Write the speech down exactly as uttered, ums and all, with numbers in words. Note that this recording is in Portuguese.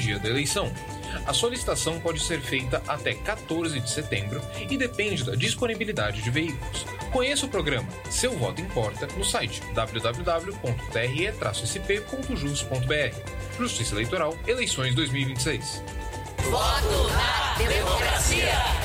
dia da eleição. A solicitação pode ser feita até quatorze de setembro e depende da disponibilidade de veículos. Conheça o programa Seu Voto Importa no site w w w ponto t r e traço s p ponto jus ponto b r. Justiça Eleitoral, eleições dois mil e vinte e seis. Voto na democracia!